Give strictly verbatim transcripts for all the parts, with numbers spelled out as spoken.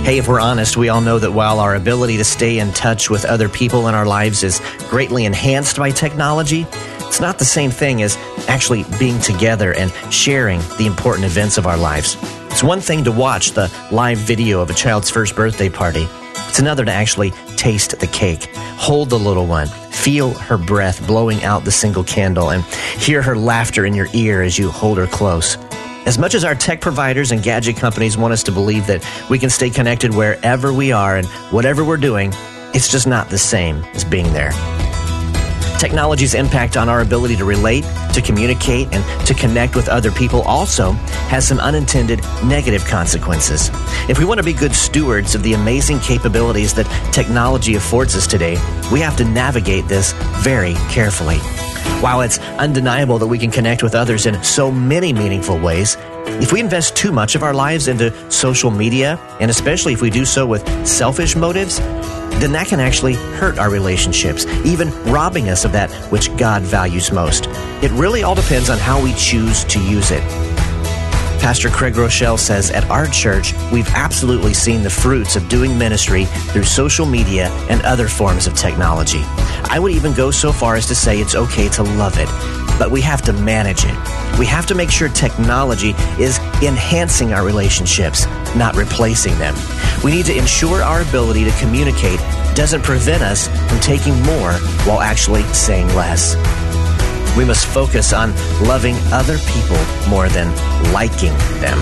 Hey, if we're honest, we all know that while our ability to stay in touch with other people in our lives is greatly enhanced by technology, it's not the same thing as actually being together and sharing the important events of our lives. It's one thing to watch the live video of a child's first birthday party. It's another to actually taste the cake, hold the little one, feel her breath blowing out the single candle, and hear her laughter in your ear as you hold her close. As much as our tech providers and gadget companies want us to believe that we can stay connected wherever we are and whatever we're doing, it's just not the same as being there. Technology's impact on our ability to relate, to communicate, and to connect with other people also has some unintended negative consequences. If we want to be good stewards of the amazing capabilities that technology affords us today, we have to navigate this very carefully. While it's undeniable that we can connect with others in so many meaningful ways, if we invest too much of our lives into social media, and especially if we do so with selfish motives, then that can actually hurt our relationships, even robbing us of that which God values most. It really all depends on how we choose to use it. Pastor Craig Groeschel says, at our church, we've absolutely seen the fruits of doing ministry through social media and other forms of technology. I would even go so far as to say it's okay to love it, but we have to manage it. We have to make sure technology is enhancing our relationships, not replacing them. We need to ensure our ability to communicate doesn't prevent us from taking more while actually saying less. We must focus on loving other people more than liking them.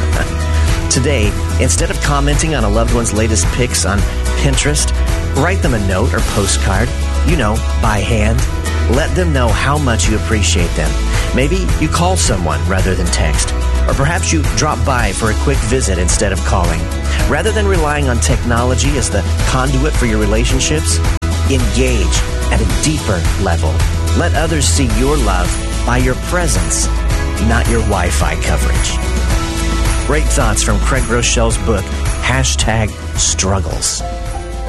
Today, instead of commenting on a loved one's latest pics on Pinterest, write them a note or postcard, you know, by hand. Let them know how much you appreciate them. Maybe you call someone rather than text. Or perhaps you drop by for a quick visit instead of calling. Rather than relying on technology as the conduit for your relationships, engage at a deeper level. Let others see your love by your presence, not your Wi-Fi coverage. Great thoughts from Craig Groeschel's book, Hashtag Struggles.